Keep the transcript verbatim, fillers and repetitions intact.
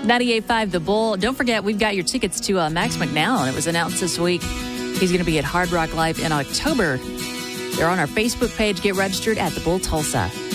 ninety-eight point five The Bull. Don't forget, we've got your tickets to uh, Max McNown. It was announced this week. He's going to be at Hard Rock Live in October. They're on our Facebook page. Get registered at The Bull Tulsa.